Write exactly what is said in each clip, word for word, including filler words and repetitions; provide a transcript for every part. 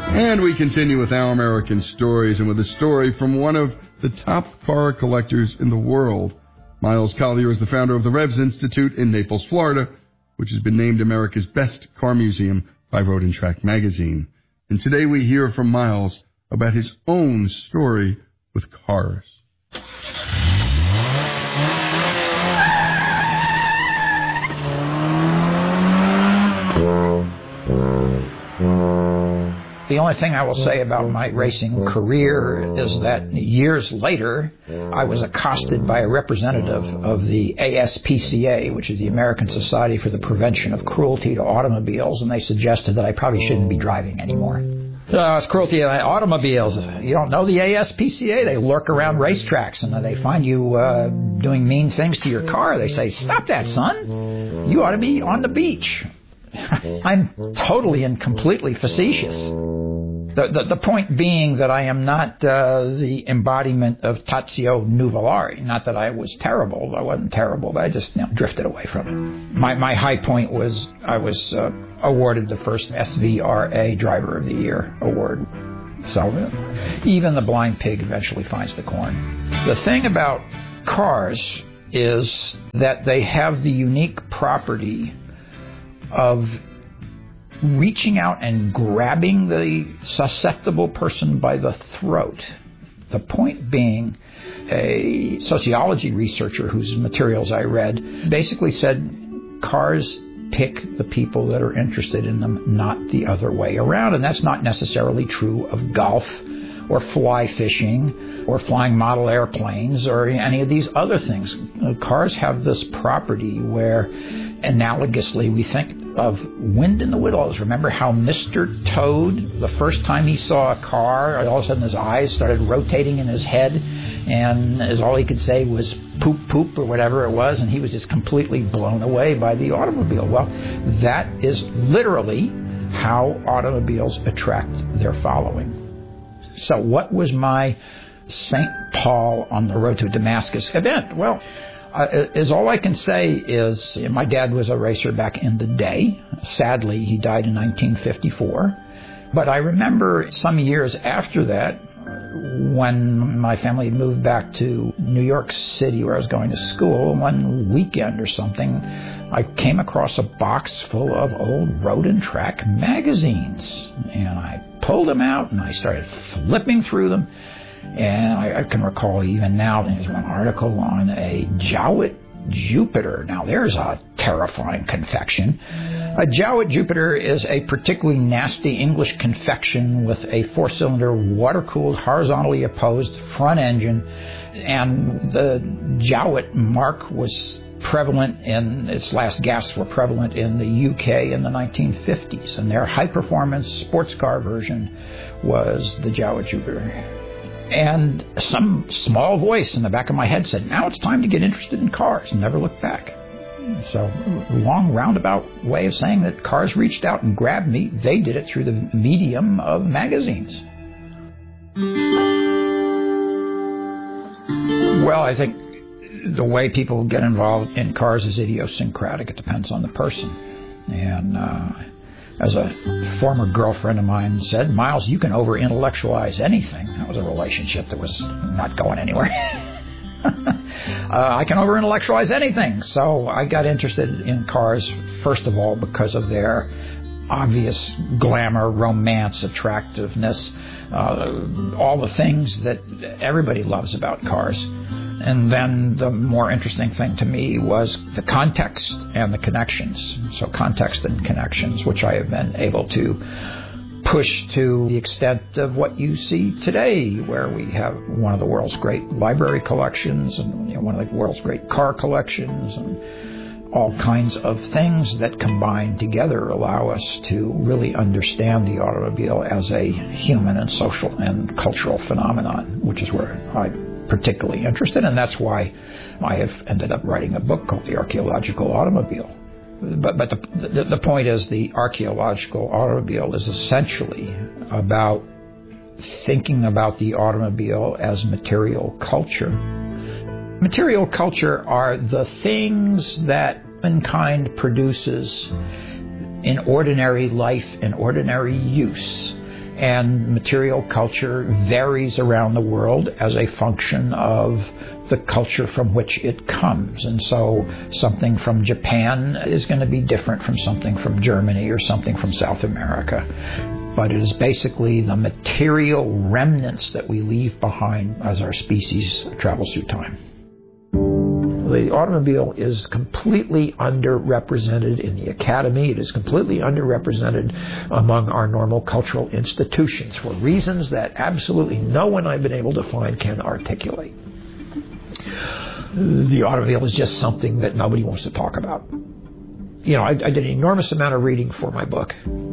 And we continue with Our American Stories, and with a story from one of the top car collectors in the world. Miles Collier is the founder of the Revs Institute in Naples, Florida, which has been named America's best car museum by Road and Track magazine. And today we hear from Miles about his own story with cars. The only thing I will say about my racing career is that years later, I was accosted by a representative of the A S P C A, which is the American Society for the Prevention of Cruelty to Automobiles, and they suggested that I probably shouldn't be driving anymore. So it's cruelty to automobiles. You don't know the A S P C A? They lurk around racetracks, and they find you uh, doing mean things to your car. They say, "Stop that, son. You ought to be on the beach." I'm totally and completely facetious. The, the, the point being that I am not uh, the embodiment of Tazio Nuvolari. Not that I was terrible. I wasn't terrible, but I just you know, drifted away from it. My, my high point was I was uh, awarded the first S V R A Driver of the Year award. So uh, even the blind pig eventually finds the corn. The thing about cars is that they have the unique property of reaching out and grabbing the susceptible person by the throat. The point being, a sociology researcher whose materials I read basically said cars pick the people that are interested in them, not the other way around. And that's not necessarily true of golf or fly fishing or flying model airplanes or any of these other things. Cars have this property where, analogously, we think of Wind in the Willows. Remember how Mister Toad, the first time he saw a car, all of a sudden his eyes started rotating in his head, and as all he could say was poop, poop, or whatever it was, and he was just completely blown away by the automobile. Well, that is literally how automobiles attract their following. So what was my Saint Paul on the road to Damascus event? Well, Uh, is all I can say is my dad was a racer back in the day. Sadly, he died in nineteen fifty-four. But I remember some years after that, when my family moved back to New York City where I was going to school, one weekend or something, I came across a box full of old Road and Track magazines. And I pulled them out and I started flipping through them. And I, I can recall even now, there's one article on a Jowett Jupiter. Now, there's a terrifying confection. A Jowett Jupiter is a particularly nasty English confection with a four-cylinder, water-cooled, horizontally opposed front engine. And the Jowett mark was prevalent in, its last gasps were prevalent in the U K in the nineteen fifties. And their high-performance sports car version was the Jowett Jupiter. And some small voice in the back of my head said, now it's time to get interested in cars, and never look back. So, long roundabout way of saying that cars reached out and grabbed me. They did it through the medium of magazines. Well, I think the way people get involved in cars is idiosyncratic. It depends on the person. And uh, as a former girlfriend of mine said, Miles, you can over-intellectualize anything. That was a relationship that was not going anywhere. uh, I can over-intellectualize anything. So I got interested in cars, first of all, because of their obvious glamour, romance, attractiveness, uh, all the things that everybody loves about cars. And then the more interesting thing to me was the context and the connections. So context and connections, which I have been able to push to the extent of what you see today, where we have one of the world's great library collections and you know, one of the world's great car collections and all kinds of things that combined together allow us to really understand the automobile as a human and social and cultural phenomenon, which is where I particularly interested, and that's why I have ended up writing a book called The Archaeological Automobile. But, but the, the, the point is, the archaeological automobile is essentially about thinking about the automobile as material culture. Material culture are the things that mankind produces in ordinary life and ordinary use. And material culture varies around the world as a function of the culture from which it comes. And so something from Japan is going to be different from something from Germany or something from South America. But it is basically the material remnants that we leave behind as our species travels through time. The automobile is completely underrepresented in the academy. It is completely underrepresented among our normal cultural institutions for reasons that absolutely no one I've been able to find can articulate. The automobile is just something that nobody wants to talk about. You know, I, I did an enormous amount of reading for my book.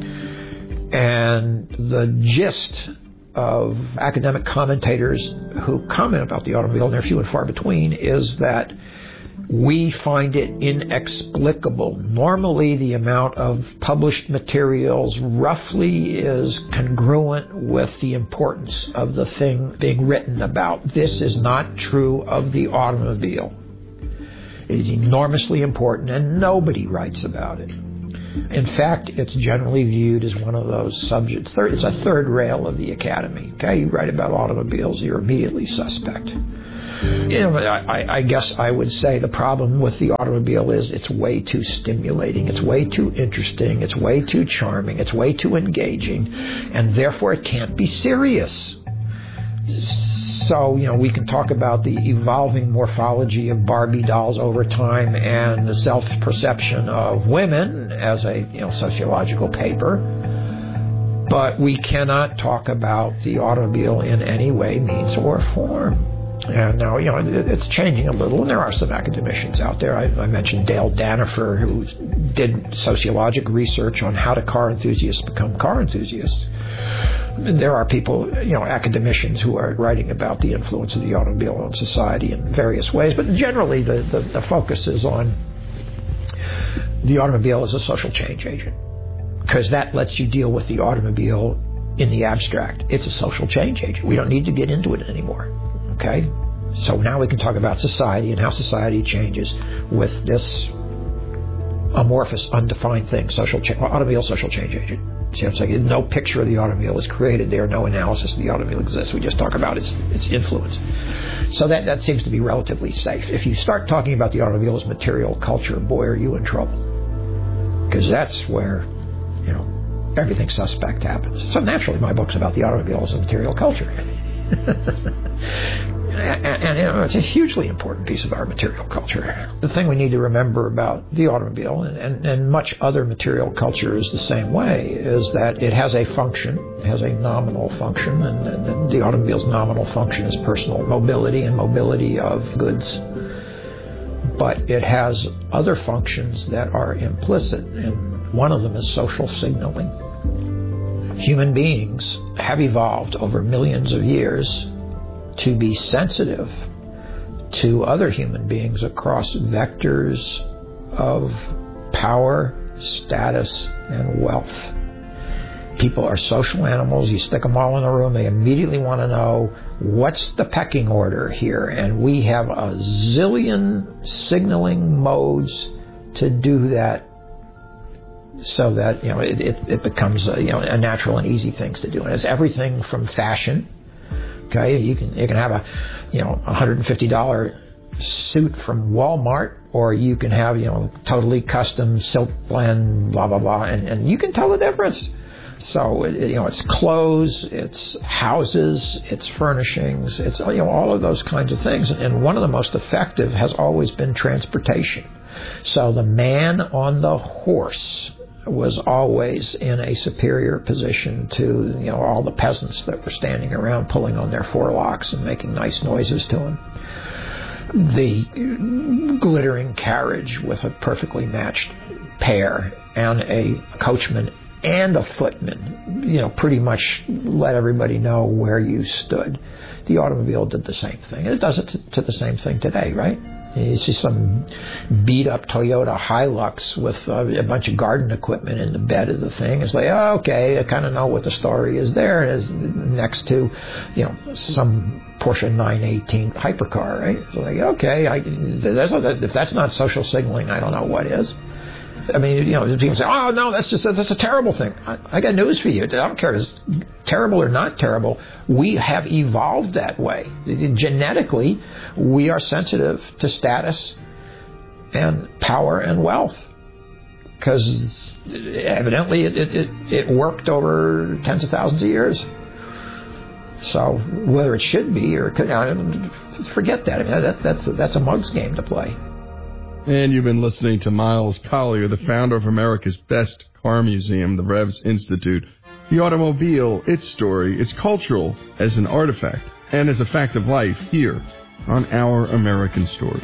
And the gist of academic commentators who comment about the automobile, and they're few and far between, is that we find it inexplicable. Normally, the amount of published materials roughly is congruent with the importance of the thing being written about. This is not true of the automobile. It is enormously important, and nobody writes about it. In fact, it's generally viewed as one of those subjects. It's a third rail of the academy. Okay, you write about automobiles, you're immediately suspect. You know, I, I guess I would say the problem with the automobile is it's way too stimulating, it's way too interesting, it's way too charming, it's way too engaging, and therefore it can't be serious. So, you know, we can talk about the evolving morphology of Barbie dolls over time and the self-perception of women as a, you know, sociological paper, but we cannot talk about the automobile in any way, means, or form. And now, you know, it's changing a little, and there are some academicians out there. I, I mentioned Dale Danifer, who did sociologic research on how do car enthusiasts become car enthusiasts. There are people, you know, academicians who are writing about the influence of the automobile on society in various ways, but generally the, the, the focus is on the automobile as a social change agent, because that lets you deal with the automobile in the abstract. It's a social change agent. We don't need to get into it anymore. Okay? So now we can talk about society and how society changes with this amorphous, undefined thing, social cha- automobile social change agent. See what I'm saying? No picture of the automobile is created there. No analysis of the automobile exists. We just talk about its its influence. So that, that seems to be relatively safe. If you start talking about the automobile as material culture, boy, are you in trouble. Because that's where, you know, everything suspect happens. So naturally, my book's about the automobile as a material culture. and, and you know, it's a hugely important piece of our material culture. The thing we need to remember about the automobile, and, and, and much other material culture is the same way, is that it has a function, it has a nominal function, and, and, and the automobile's nominal function is personal mobility and mobility of goods. But it has other functions that are implicit, and one of them is social signaling. Human beings have evolved over millions of years to be sensitive to other human beings across vectors of power, status, and wealth. People are social animals. You stick them all in a room, they immediately want to know what's the pecking order here. And we have a zillion signaling modes to do that, so that, you know, it, it, it becomes a, you know, a natural and easy things to do. And it's everything from fashion. Okay, you can you can have a, you know, one hundred fifty dollars suit from Walmart, or you can have, you know, totally custom silk blend, blah blah blah, and, and you can tell the difference. So it, you know, it's clothes, it's houses, it's furnishings, it's, you know, all of those kinds of things. And one of the most effective has always been transportation. So the man on the horse was always in a superior position to, you know, all the peasants that were standing around pulling on their forelocks and making nice noises to him. The glittering carriage with a perfectly matched pair and a coachman and a footman, you know, pretty much let everybody know where you stood. The automobile did the same thing, and it does it to, to the same thing today, right? You see some beat-up Toyota Hilux with uh, a bunch of garden equipment in the bed of the thing. It's like, oh, okay, I kind of know what the story is there. It's next to, you know, some Porsche nine eighteen hypercar, right? It's like, okay, I, that's, if that's not social signaling, I don't know what is. I mean, you know, people say, oh, no, that's just that's a terrible thing. I, I got news for you. I don't care as terrible or not terrible, we have evolved that way. Genetically, we are sensitive to status and power and wealth, because evidently it, it, it, it worked over tens of thousands of years. So whether it should be or it could, forget that. I mean, that that's, that's a mug's game to play. And you've been listening to Miles Collier, the founder of America's best car museum, the Revs Institute. The automobile, its story, it's cultural as an artifact and as a fact of life here on Our American Story.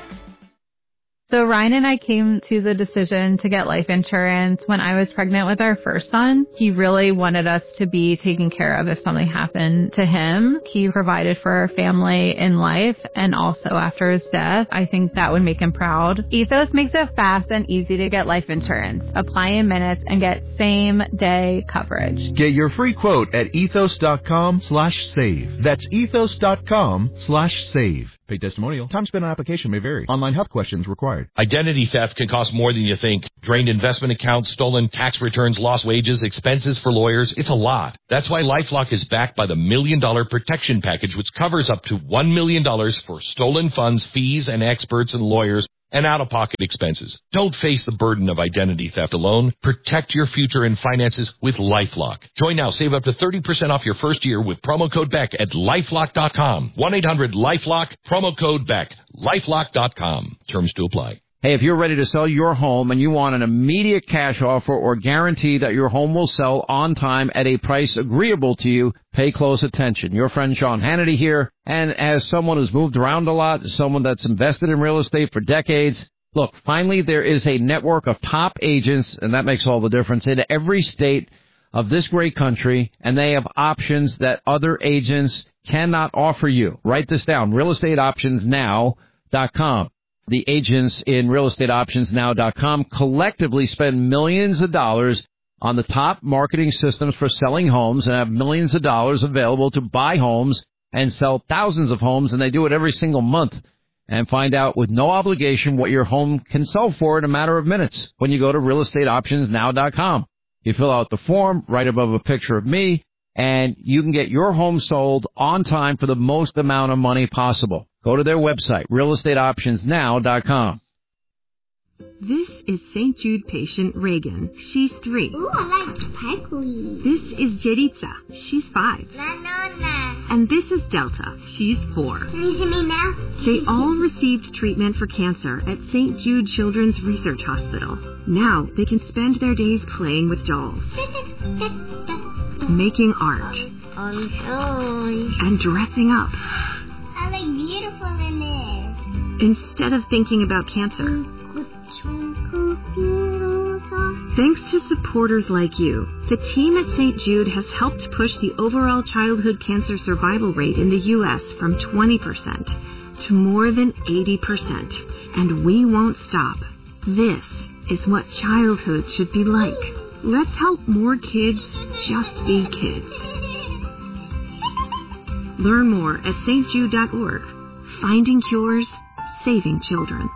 So Ryan and I came to the decision to get life insurance when I was pregnant with our first son. He really wanted us to be taken care of if something happened to him. He provided for our family in life and also after his death. I think that would make him proud. Ethos makes it fast and easy to get life insurance. Apply in minutes and get same-day coverage. Get your free quote at ethos.com slash save. That's ethos.com slash save. Paid testimonial. Time spent on application may vary. Online health questions required. Identity theft can cost more than you think. Drained investment accounts, stolen tax returns, lost wages, expenses for lawyers. It's a lot. That's why LifeLock is backed by the Million Dollar Protection Package, which covers up to one million dollars for stolen funds, fees, and experts and lawyers, and out-of-pocket expenses. Don't face the burden of identity theft alone. Protect your future and finances with LifeLock. Join now. Save up to thirty percent off your first year with promo code Beck at lifelock dot com. one eight hundred LifeLock, promo code Beck. lifelock dot com. Terms to apply. Hey, if you're ready to sell your home and you want an immediate cash offer or guarantee that your home will sell on time at a price agreeable to you, pay close attention. Your friend Sean Hannity here. And as someone who's moved around a lot, someone that's invested in real estate for decades, look, finally there is a network of top agents, and that makes all the difference, in every state of this great country, and they have options that other agents cannot offer you. Write this down, real estate options now dot com. The agents in real estate options now dot com collectively spend millions of dollars on the top marketing systems for selling homes and have millions of dollars available to buy homes and sell thousands of homes, and they do it every single month. And find out with no obligation what your home can sell for in a matter of minutes when you go to real estate options now dot com. You fill out the form right above a picture of me, and you can get your home sold on time for the most amount of money possible. Go to their website, real estate options now dot com. This is Saint Jude patient Reagan. She's three. Ooh, I like sparkly. This is Jeritza. She's five. La nonna. And this is Delta. She's four. Can you see me now? They all received treatment for cancer at Saint Jude Children's Research Hospital. Now they can spend their days playing with dolls, making art, and dressing up. I look beautiful in it. Instead of thinking about cancer. Thanks to supporters like you, the team at Saint Jude has helped push the overall childhood cancer survival rate in the U S from twenty percent to more than eighty percent. And we won't stop. This is what childhood should be like. Let's help more kids just be kids. Learn more at S T jude dot org. Finding cures, saving children.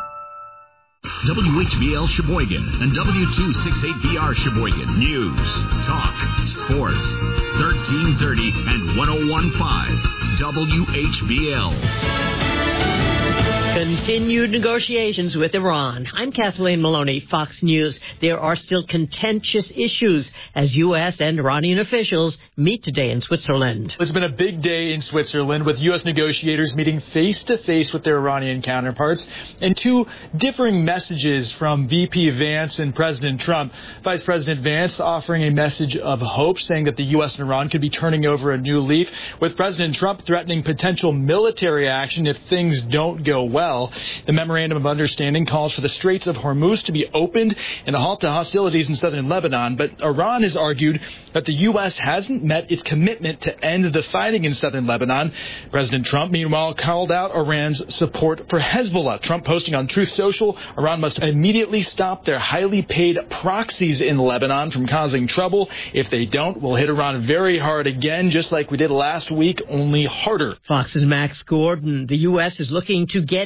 W H B L Sheboygan and W two sixty-eight B R Sheboygan. News, talk, sports. thirteen thirty and ten fifteen W H B L. Continued negotiations with Iran. I'm Kathleen Maloney, Fox News. There are still contentious issues as U S and Iranian officials meet today in Switzerland. It's been a big day in Switzerland with U S negotiators meeting face-to-face with their Iranian counterparts and two differing messages from V P Vance and President Trump. Vice President Vance offering a message of hope, saying that the U S and Iran could be turning over a new leaf, with President Trump threatening potential military action if things don't go well. The Memorandum of Understanding calls for the Straits of Hormuz to be opened and a halt to hostilities in southern Lebanon, but Iran has argued that the U S hasn't met its commitment to end the fighting in southern Lebanon. President Trump, meanwhile, called out Iran's support for Hezbollah. Trump posting on Truth Social, Iran must immediately stop their highly paid proxies in Lebanon from causing trouble. If they don't, we'll hit Iran very hard again, just like we did last week, only harder. Fox's Max Gordon. The U S is looking to get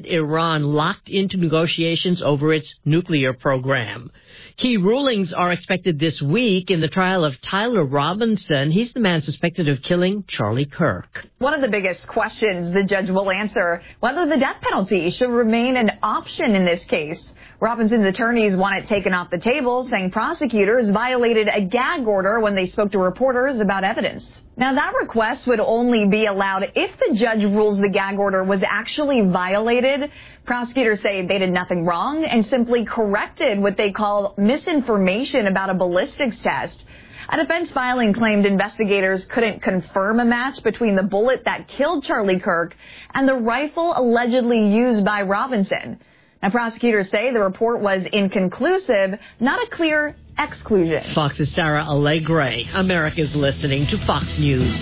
get Iran locked into negotiations over its nuclear program. Key rulings are expected this week in the trial of Tyler Robinson. He's the man suspected of killing Charlie Kirk. One of the biggest questions the judge will answer, whether the death penalty should remain an option in this case. Robinson's attorneys want it taken off the table, saying prosecutors violated a gag order when they spoke to reporters about evidence. Now, that request would only be allowed if the judge rules the gag order was actually violated. Prosecutors say they did nothing wrong and simply corrected what they call misinformation about a ballistics test. A defense filing claimed investigators couldn't confirm a match between the bullet that killed Charlie Kirk and the rifle allegedly used by Robinson. Now, prosecutors say the report was inconclusive, not a clear exclusion. Fox's Sarah Allegre. America's listening to Fox News.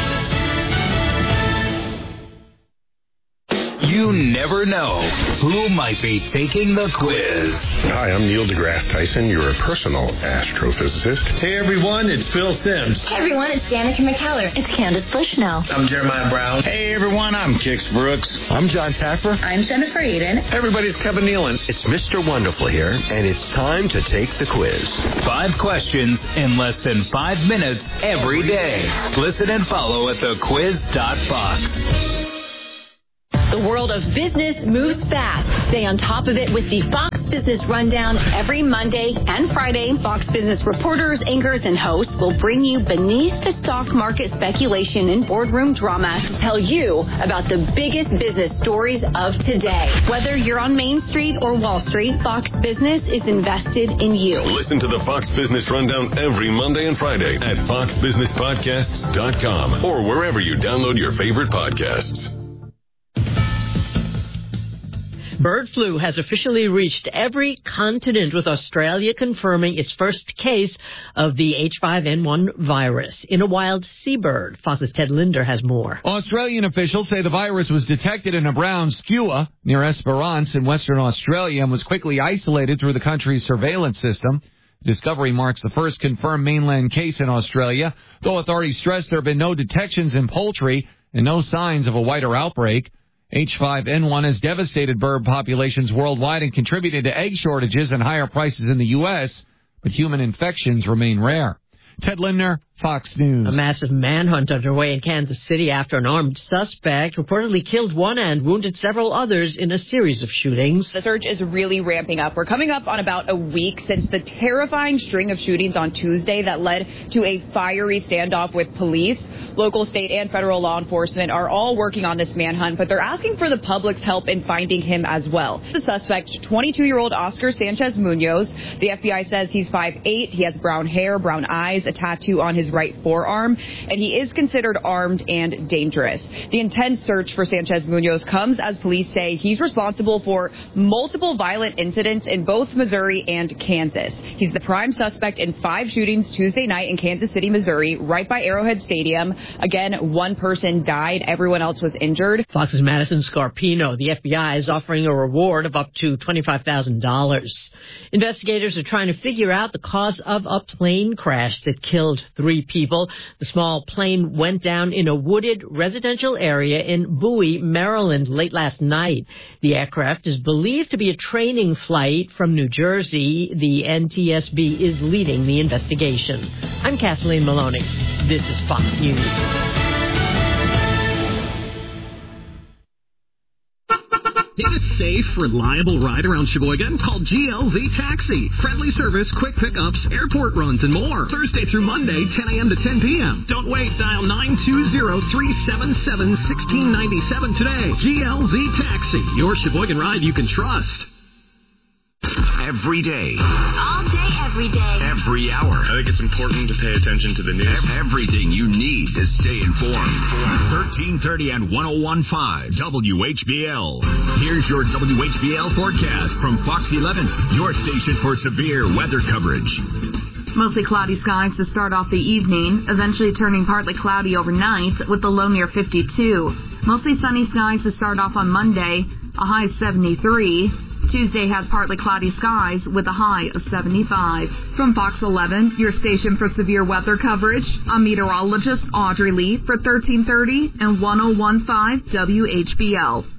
You never know who might be taking the quiz. Hi, I'm Neil deGrasse Tyson, your personal astrophysicist. Hey everyone, it's Phil Sims. Hey everyone, it's Danica McKellar. It's Candace Bushnell. I'm Jeremiah Brown. Hey everyone, I'm Kix Brooks. I'm John Taffer. I'm Jennifer Eden. Hey everybody, it's Kevin Nealon. It's Mister Wonderful here, and it's time to take the quiz. Five questions in less than five minutes every day. Listen and follow at the quiz dot fox. The world of business moves fast. Stay on top of it with the Fox Business Rundown every Monday and Friday. Fox Business reporters, anchors, and hosts will bring you beneath the stock market speculation and boardroom drama to tell you about the biggest business stories of today. Whether you're on Main Street or Wall Street, Fox Business is invested in you. Listen to the Fox Business Rundown every Monday and Friday at fox business podcasts dot com or wherever you download your favorite podcasts. Bird flu has officially reached every continent, with Australia confirming its first case of the H five N one virus in a wild seabird. Fox's Ted Linder has more. Australian officials say the virus was detected in a brown skua near Esperance in Western Australia and was quickly isolated through the country's surveillance system. The discovery marks the first confirmed mainland case in Australia, though authorities stress there have been no detections in poultry and no signs of a wider outbreak. H five N one has devastated bird populations worldwide and contributed to egg shortages and higher prices in the U S, but human infections remain rare. Ted Lindner, Fox News. A massive manhunt underway in Kansas City after an armed suspect reportedly killed one and wounded several others in a series of shootings. The search is really ramping up. We're coming up on about a week since the terrifying string of shootings on Tuesday that led to a fiery standoff with police. Local, state, and federal law enforcement are all working on this manhunt, but they're asking for the public's help in finding him as well. The suspect, twenty-two-year-old Oscar Sanchez Munoz. The F B I says he's five eight. He has brown hair, brown eyes, a tattoo on his right forearm, and he is considered armed and dangerous. The intense search for Sanchez Munoz comes as police say he's responsible for multiple violent incidents in both Missouri and Kansas. He's the prime suspect in five shootings Tuesday night in Kansas City, Missouri, right by Arrowhead Stadium. Again, one person died. Everyone else was injured. Fox's Madison Scarpino. The F B I is offering a reward of up to twenty-five thousand dollars. Investigators are trying to figure out the cause of a plane crash that killed three people. The small plane went down in a wooded residential area in Bowie, Maryland, late last night. The aircraft is believed to be a training flight from New Jersey. The N T S B is leading the investigation. I'm Kathleen Maloney. This is Fox News. Need a safe, reliable ride around Sheboygan? Call G L Z Taxi. Friendly service, quick pickups, airport runs, and more. Thursday through Monday, ten a.m. to ten p.m. Don't wait. Dial nine two zero, three seven seven, one six nine seven today. G L Z Taxi, your Sheboygan ride you can trust. Every day. All day, every day. Every hour. I think it's important to pay attention to the news. Everything you need to stay informed. thirteen thirty and one oh one point five W H B L. Here's your W H B L forecast from Fox eleven, your station for severe weather coverage. Mostly cloudy skies to start off the evening, eventually turning partly cloudy overnight with the low near fifty-two. Mostly sunny skies to start off on Monday, a high of seventy-three. Tuesday has partly cloudy skies with a high of seventy-five. From Fox eleven, your station for severe weather coverage, I'm meteorologist Audrey Lee for thirteen thirty and one oh one point five W H B L.